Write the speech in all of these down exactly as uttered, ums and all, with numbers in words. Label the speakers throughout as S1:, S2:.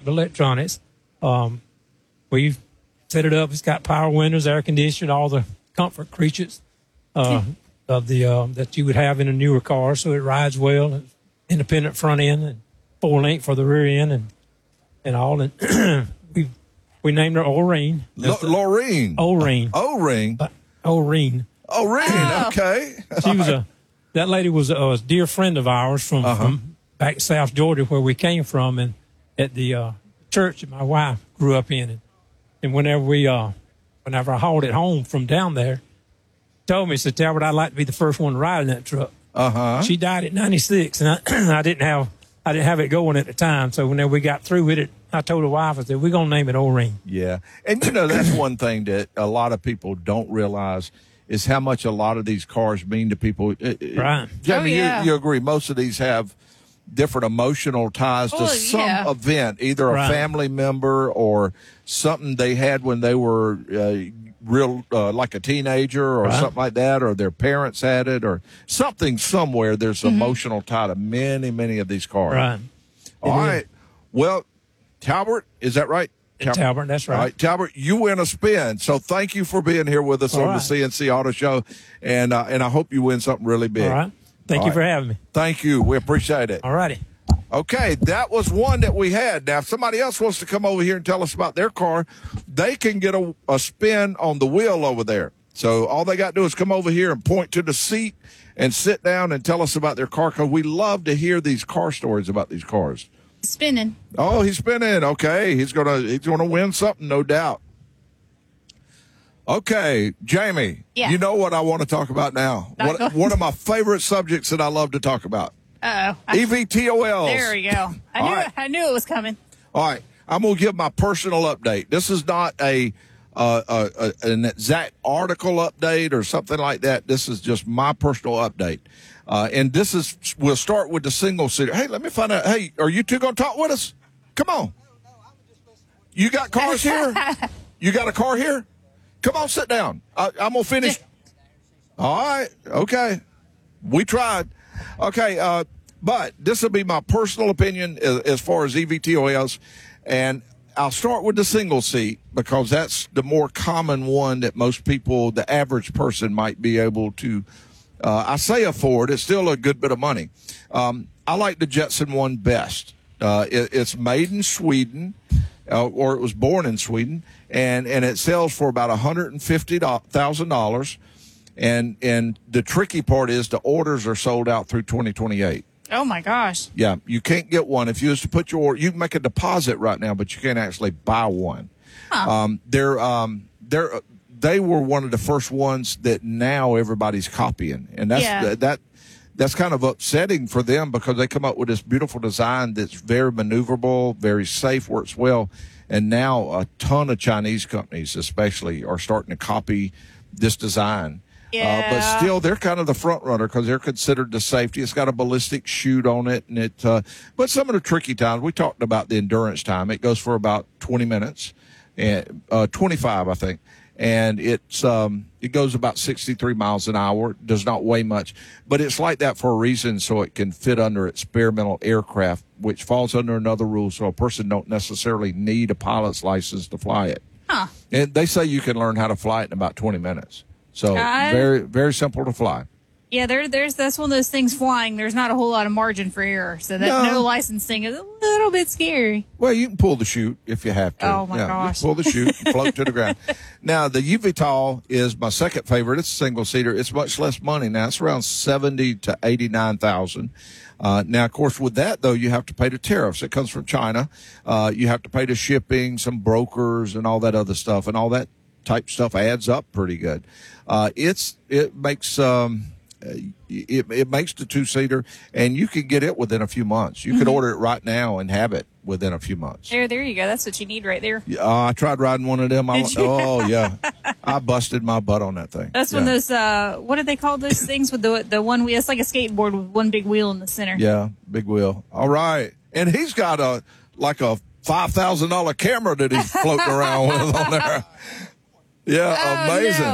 S1: the electronics. Um, we've set it up. It's got power windows, air conditioning, all the comfort creatures uh, of the uh, that you would have in a newer car. So it rides well, independent front end and full length for the rear end and and all. And we we named her Oreen.
S2: L- Loreen.
S1: Oreen.
S2: O-ring.
S1: Uh, Oreen.
S2: Oreen.
S3: Oh.
S2: Okay.
S1: She was a that lady was a, a dear friend of ours from,
S2: Uh-huh.
S1: from back South Georgia where we came from, and at the uh, church that my wife grew up in. And, and whenever we uh, whenever I hauled it home from down there, told me, said, Talbert, I'd like to be the first one to ride in that truck.
S2: Uh-huh.
S1: She died at ninety-six, and I, I didn't have I didn't have it going at the time. So whenever we got through with it, I told the wife, I said, we're going to name it O-Ring.
S2: Yeah. And, you know, that's one thing that a lot of people don't realize is how much a lot of these cars mean to people.
S1: Right.
S2: Jamie,
S3: Oh, yeah.
S2: you, you agree. Most of these have different emotional ties to
S3: Well,
S2: some
S3: yeah.
S2: event, either a
S1: Right.
S2: family member or something they had when they were uh, real, uh, like a teenager or
S1: Right.
S2: something like that, or their parents had it or something somewhere. There's
S3: Mm-hmm.
S2: emotional tie to many, many of these cars.
S1: Right.
S2: All
S1: It is.
S2: right. Well, Talbert, is that right?
S1: Talbert, that's right.
S2: All right, Talbert, you win a spin. So thank you for being here with us
S1: All
S2: on the
S1: right.
S2: C N C Auto Show, and uh, and I hope you win something really big.
S1: All right. Thank
S2: All
S1: you for
S2: right.
S1: having me.
S2: Thank you. We appreciate it.
S1: All righty.
S2: Okay, that was one that we had. Now, if somebody else wants to come over here and tell us about their car, they can get a, a spin on the wheel over there. So all they got to do is come over here and point to the seat and sit down and tell us about their car, because we love to hear these car stories about these cars.
S3: Spinning.
S2: Oh, he's spinning. Okay, he's gonna he's gonna win something, no doubt. Okay, Jamie.
S3: Yeah.
S2: You know what I want to talk about now.
S3: Not
S2: What,
S3: going-
S2: one of my favorite subjects that I love to talk about.
S3: Uh-oh.
S2: E V T O Ls.
S3: There we go. I
S2: All
S3: knew
S2: right.
S3: it, I knew it was coming.
S2: All right, I'm gonna give my personal update. This is not a, uh, a, a an exact article update or something like that. This is just my personal update. Uh, and this is, we'll start with the single seater. Hey, let me find out. Hey, are you two going to talk with us? Come on. You got cars here? You got a car here? Come on, sit down. I, I'm going to finish. All right. Okay. We tried. Okay. Uh, but this will be my personal opinion as, as far as E V T O Ls. And I'll start with the single seat because that's the more common one that most people, the average person, might be able to Uh, I say afford. It's still a good bit of money. Um, I like the Jetson one best. Uh, it, it's made in Sweden, uh, or it was born in Sweden, and, and it sells for about one hundred fifty thousand dollars. And and the tricky part is the orders are sold out through twenty twenty-eight.
S3: Oh, my gosh.
S2: Yeah, you can't get one. If you was to put your order, you can make a deposit right now, but you can't actually buy one.
S3: Huh.
S2: Um, they're um, they're they were one of the first ones that now everybody's copying, and that's
S3: Yeah.
S2: that that's kind of upsetting for them because they come up with this beautiful design that's very maneuverable, very safe, works well, and now a ton of Chinese companies, especially, are starting to copy this design. Uh, but
S3: Yeah.
S2: still, they're kind of the front runner because they're considered the safety. It's got a ballistic chute on it, and it. Uh, but some of the tricky times, we talked about the endurance time. It goes for about twenty minutes, and uh, twenty-five, I think, and it's um, it goes about sixty-three miles an hour. It does not weigh much, but it's like that for a reason, so it can fit under experimental aircraft, which falls under another rule. So a person don't necessarily need a pilot's license to fly it.
S3: Huh.
S2: And they say you can learn how to fly it in about twenty minutes. So
S3: I-
S2: very, very simple to fly.
S3: Yeah, there, there's that's one of those things flying. There's not a whole lot of margin for error, so that
S2: No.
S3: no, licensing is a little bit scary.
S2: Well, you can pull the chute if you have to.
S3: Oh, my
S2: yeah,
S3: gosh.
S2: Just pull the chute and float to the ground. Now, the U V TOL is my second favorite. It's a single seater. It's much less money now. It's around seventy to eighty-nine thousand. Uh, now, of course, with that though, you have to pay the tariffs. It comes from China. Uh, you have to pay the shipping, some brokers, and all that other stuff, and all that type stuff adds up pretty good. Uh, it's it makes um, it, it makes the two seater, and you can get it within a few months. You
S3: Mm-hmm.
S2: can order it right now and have it within a few months.
S3: There, there you go. That's what you need right there.
S2: Yeah, uh, I tried riding one of them. I,
S3: Did you?
S2: oh yeah, I busted my butt on that thing.
S3: That's
S2: yeah.
S3: one of those. Uh, what do they call those things with the the one wheel? It's like a skateboard with one big wheel in the center.
S2: Yeah, big wheel. All right, and he's got a like a five thousand dollar camera that he's floating around with on there. Yeah,
S3: Oh,
S2: amazing.
S3: no.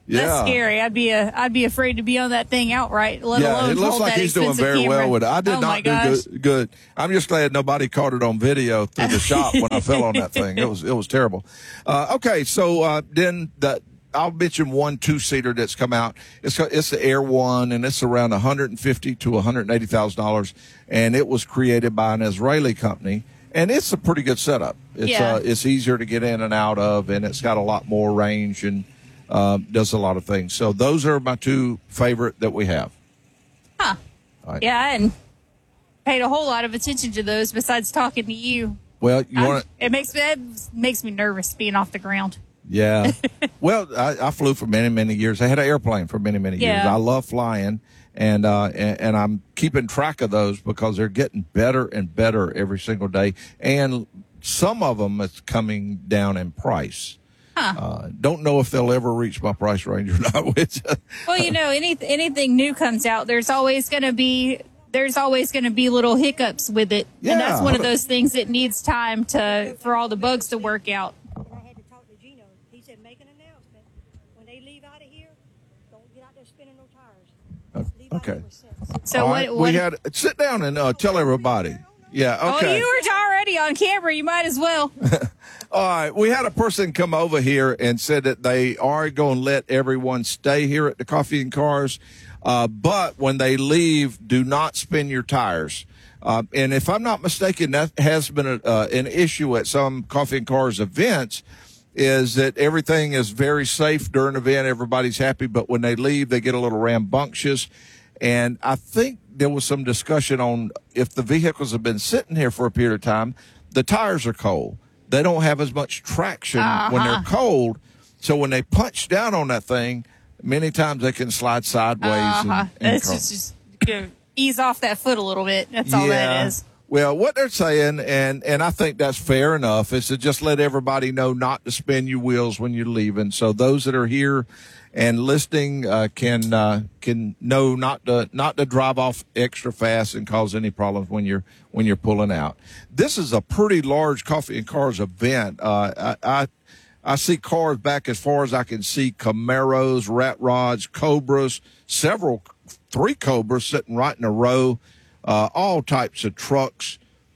S2: Yeah.
S3: That's scary. I'd be a, I'd be afraid to be on that thing outright, let
S2: Yeah,
S3: alone
S2: it looks
S3: hold
S2: like
S3: that
S2: he's doing
S3: expensive
S2: very
S3: camera.
S2: well with it. I did
S3: oh my
S2: not do
S3: gosh.
S2: good, good. I'm just glad nobody caught it on video through the shop when I fell on that thing. It was it was terrible. Uh, okay, so uh, then the I'll mention one two-seater that's come out. It's it's the Air One, and it's around one hundred fifty to one hundred eighty thousand dollars, and it was created by an Israeli company, and it's a pretty good setup. It's
S3: Yeah.
S2: uh, it's easier to get in and out of, and it's got a lot more range and uh, does a lot of things. So those are my two favorite that we have.
S3: Huh.
S2: All right.
S3: Yeah, I hadn't paid a whole lot of attention to those besides talking to you.
S2: Well, you
S3: I'm-
S2: want to.
S3: It makes it makes me nervous being off the ground.
S2: Yeah. Well, I, I flew for many, many years. I had an airplane for many, many years.
S3: Yeah.
S2: I love flying, and, uh, and and I'm keeping track of those because they're getting better and better every single day. And some of them is coming down in price.
S3: Huh.
S2: Uh, don't know if they'll ever reach my price range or not. Which,
S3: Well, you know, any anything new comes out, there's always going to be there's always going to be little hiccups with it,
S2: Yeah.
S3: and that's one of those things that needs time to for all the bugs to work out.
S4: And I had to talk to Gino. He said, make an announcement. When they leave out of here, don't get out there spinning no tires. Leave out
S2: okay.
S4: here with sense.
S3: So
S2: all
S3: what?
S2: right,
S3: what
S2: we had sit down and uh, tell everybody. Yeah.
S3: Oh,
S2: Okay.
S3: you were already on camera. You might as well.
S2: All right, we had a person come over here and said that they are going to let everyone stay here at the Coffee and Cars, uh, but when they leave, do not spin your tires. Uh, and if I'm not mistaken, that has been a, uh, an issue at some Coffee and Cars events, is that everything is very safe during the event. Everybody's happy, but when they leave, they get a little rambunctious. And I think there was some discussion on if the vehicles have been sitting here for a period of time, the tires are cold. They don't have as much traction
S3: Uh-huh.
S2: when they're cold. So when they punch down on that thing, many times they can slide sideways.
S3: Uh-huh.
S2: And, and
S3: It's
S2: crawl.
S3: just, just you know, ease off that foot a little bit. That's all that is.
S2: Well, what they're saying, and, and I think that's fair enough, is to just let everybody know not to spin your wheels when you're leaving. So those that are here and listening uh, can uh, can know not to not to drive off extra fast and cause any problems when you're when you're pulling out. This is a pretty large Coffee and Cars event. Uh, I, I I see cars back as far as I can see: Camaros, Rat Rods, Cobras, several, three Cobras sitting right in a row. Uh, all types of trucks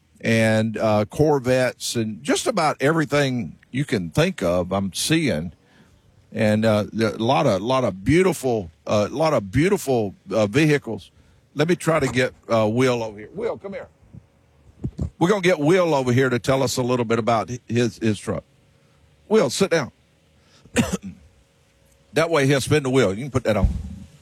S2: and uh, Corvettes and just about everything you can think of. I'm seeing, and uh, there are a lot of lot of beautiful, a uh, lot of beautiful uh, vehicles. Let me try to get uh, Will over here. Will, come here. We're gonna get Will over here to tell us a little bit about his his truck. Will, sit down. That way he'll spin the wheel. You can put that on.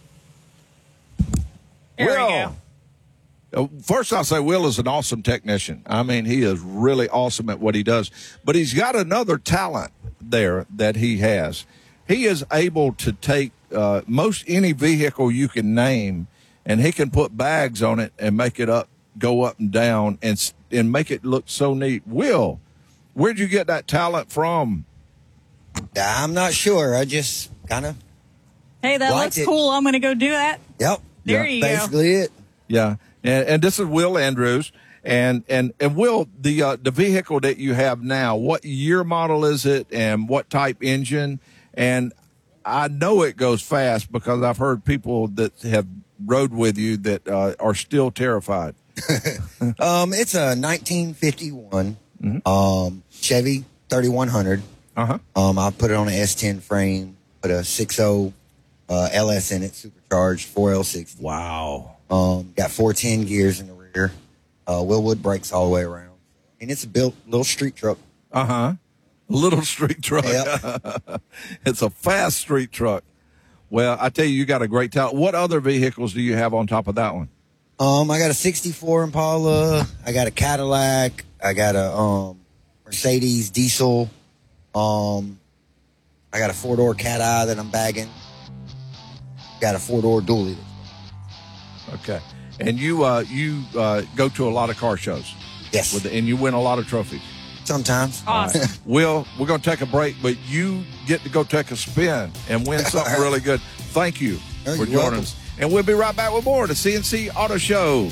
S3: There we
S2: Will.
S3: go.
S2: Uh, First, I'll say Will is an awesome technician. I mean, he is really awesome at what he does. But he's got another talent there that he has. He is able to take uh, most any vehicle you can name, and he can put bags on it and make it up, go up and down, and s- and make it look so neat. Will, where'd you get that talent from?
S5: I'm not sure. I just kind of,
S3: Hey, that
S5: Liked
S3: looks
S5: it.
S3: cool. I'm going to go do that.
S5: yep.
S3: There
S2: Yeah,
S3: you go.
S5: Basically it.
S2: Yeah, and, and this is Will Andrews, and and and Will, the uh, the vehicle that you have now, what year model is it, and what type engine? And I know it goes fast because I've heard people that have rode with you that uh, are still terrified.
S5: Um, it's a nineteen fifty-one
S2: Mm-hmm.
S5: um, Chevy thirty-one hundred.
S2: Uh huh.
S5: Um, I put it on an S ten frame, put a six point oh uh, L S in it, supercharged, four L sixty.
S2: Wow.
S5: Um, got four ten gears in the rear, uh, Willwood brakes all the way around. And it's a built little street truck.
S2: Uh huh. Little street truck.
S5: Yep.
S2: It's a fast street truck. Well, I tell you, you got a great talent. What other vehicles do you have on top of that one?
S5: Um, I got a sixty-four Impala. I got a Cadillac. I got a um, Mercedes diesel. Um, I got a four-door Cat Eye that I'm bagging. Got a four-door dually.
S2: Okay. And you uh, you uh, go to a lot of car shows.
S5: Yes.
S2: With the, and you win a lot of trophies.
S5: Sometimes.
S3: Awesome.
S2: Will, we're going to take a break, but you get to go take a spin and win something really good. Thank you
S5: Oh,
S2: for
S5: you're
S2: joining
S5: welcome.
S2: us. And we'll be right back with more of the C N C Auto Show.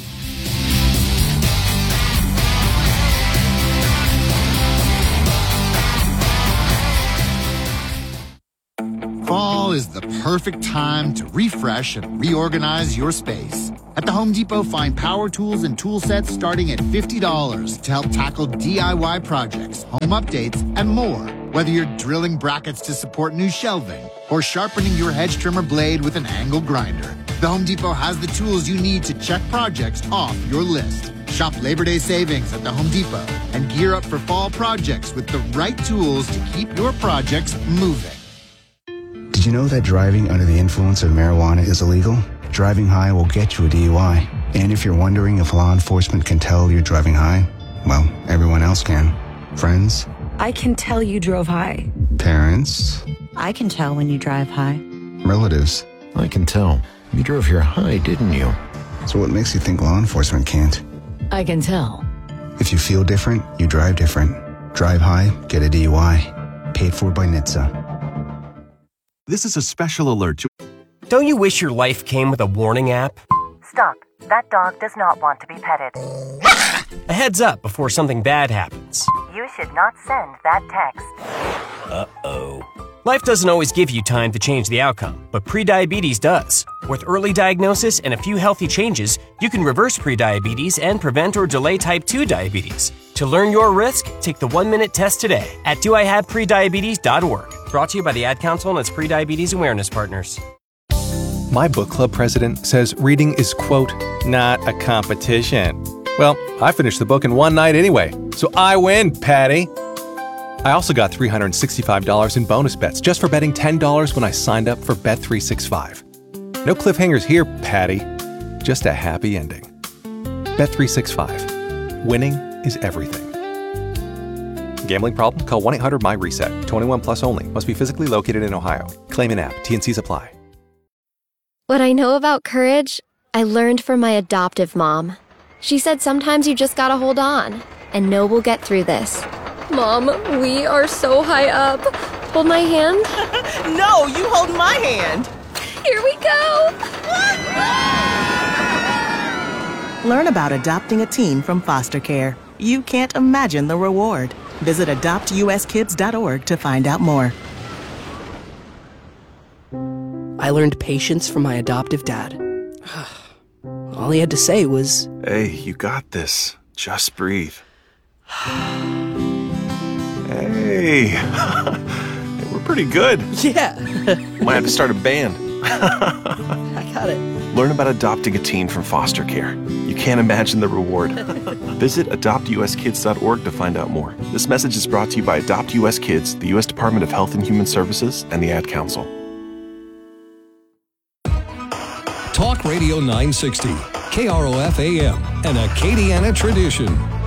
S6: Fall fall is the perfect time to refresh and reorganize your space. At the Home Depot, find power tools and tool sets starting at fifty dollars to help tackle D I Y projects, home updates, and more. Whether you're drilling brackets to support new shelving or sharpening your hedge trimmer blade with an angle grinder, the Home Depot has the tools you need to check projects off your list. Shop Labor Day savings at the Home Depot and gear up for fall projects with the right tools to keep your projects moving.
S7: Did you know that driving under the influence of marijuana is illegal? Driving high will get you a D U I. And if you're wondering if law enforcement can tell you're driving high, well, everyone else can. Friends?
S8: I can tell you drove high.
S7: Parents?
S8: I can tell when you drive high.
S7: Relatives?
S9: I can tell. You drove here high, didn't you?
S7: So what makes you think law enforcement can't?
S8: I can tell.
S7: If you feel different, you drive different. Drive high, get a D U I. Paid for by N H T S A.
S10: This is a special alert to...
S11: Don't you wish your life came with a warning app?
S12: Stop. That dog does not want to be petted.
S11: A heads up before something bad happens.
S12: You should not send that text.
S11: Uh-oh. Life doesn't always give you time to change the outcome, but prediabetes does. With early diagnosis and a few healthy changes, you can reverse prediabetes and prevent or delay type two diabetes. To learn your risk, take the one-minute test today at do I have prediabetes dot org. Brought to you by the Ad Council and its prediabetes awareness partners.
S13: My book club president says reading is, quote, not a competition. Well, I finished the book in one night anyway, so I win, Patty. I also got three hundred sixty-five dollars in bonus bets just for betting ten dollars when I signed up for Bet three sixty-five. No cliffhangers here, Patty. Just a happy ending. Bet three sixty-five. Winning is everything. Gambling problem? Call one eight hundred M Y reset. twenty-one plus only. Must be physically located in Ohio. Claim in app. T N Cs apply.
S14: What I know about courage, I learned from my adoptive mom. She said sometimes you just gotta hold on and know we'll get through this. Mom, we are so high up. Hold my hand.
S15: No, you hold my hand.
S14: Here we go.
S15: Learn about adopting a teen from foster care. You can't imagine the reward. Visit adopt U S kids dot org to find out more.
S16: I learned patience from my adoptive dad. All he had to say was,
S10: Hey, you got this. Just breathe. Hey, we're pretty good.
S16: Yeah.
S10: Might have to start a band.
S16: I got it.
S10: Learn about adopting a teen from foster care. You can't imagine the reward. Visit adopt U S kids dot org to find out more. This message is brought to you by Adopt U S Kids, the U S Department of Health and Human Services, and the Ad Council.
S17: Talk Radio nine sixty, K R O F A M, an Acadiana tradition.